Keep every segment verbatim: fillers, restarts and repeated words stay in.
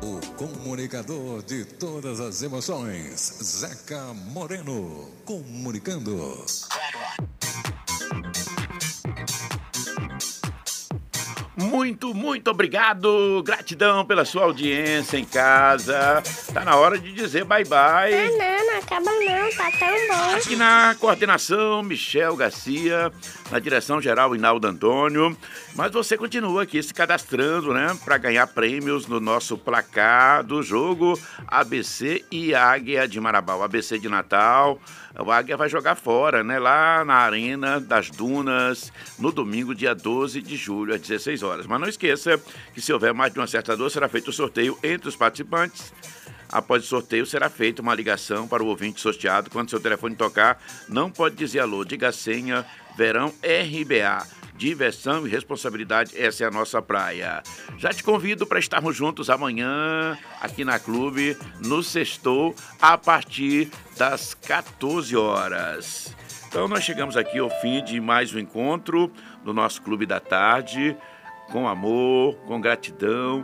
O comunicador de todas as emoções, Zeca Moreno, comunicando. Muito, muito obrigado, gratidão pela sua audiência em casa. Tá na hora de dizer bye-bye. Ah, não, não acaba não, tá tão bom. Aqui na coordenação, Michel Garcia, na direção geral, Hinaldo Antônio. Mas você continua aqui se cadastrando, né, para ganhar prêmios no nosso placar do jogo A B C e Águia de Marabá. O A B C de Natal, o Águia vai jogar fora, né, lá na Arena das Dunas, no domingo, dia doze de julho, às dezesseis horas. Mas não esqueça que se houver mais de um acertador, será feito o sorteio entre os participantes. Após o sorteio, será feita uma ligação para o ouvinte sorteado. Quando seu telefone tocar, não pode dizer alô, diga a senha Verão R B A. Diversão e responsabilidade, essa é a nossa praia. Já te convido para estarmos juntos amanhã, aqui na Clube, no Sextou, a partir das quatorze horas. Então, nós chegamos aqui ao fim de mais um encontro no nosso Clube da Tarde, com amor, com gratidão.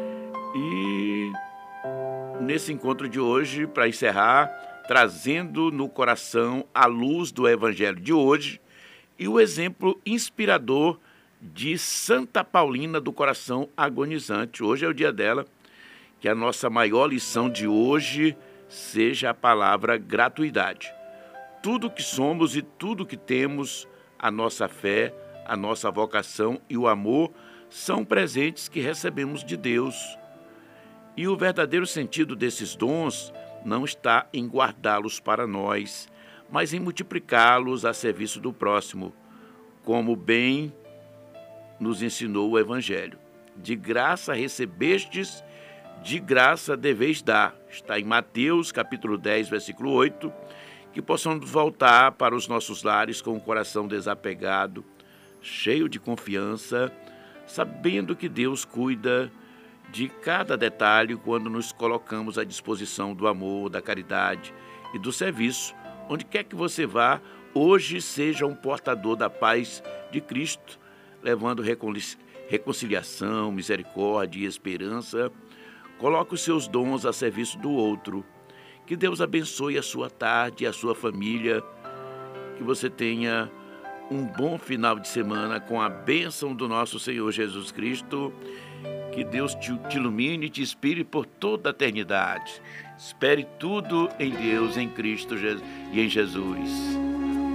E nesse encontro de hoje, para encerrar, trazendo no coração a luz do Evangelho de hoje e o exemplo inspirador de Santa Paulina do Coração Agonizante. Hoje é o dia dela, que a nossa maior lição de hoje seja a palavra gratuidade. Tudo que somos e tudo que temos, a nossa fé, a nossa vocação e o amor, são presentes que recebemos de Deus. E o verdadeiro sentido desses dons não está em guardá-los para nós, mas em multiplicá-los a serviço do próximo, como bem nos ensinou o Evangelho. De graça recebestes, de graça deveis dar. Está em Mateus, capítulo dez, versículo oito, que possamos voltar para os nossos lares com o coração desapegado, cheio de confiança, sabendo que Deus cuida de cada detalhe quando nos colocamos à disposição do amor, da caridade e do serviço. Onde quer que você vá, hoje seja um portador da paz de Cristo, levando reconciliação, misericórdia e esperança. Coloque os seus dons a serviço do outro. Que Deus abençoe a sua tarde e a sua família. Que você tenha um bom final de semana com a bênção do nosso Senhor Jesus Cristo. Que Deus te, te ilumine e te inspire por toda a eternidade. Espere tudo em Deus, em Cristo e em Jesus.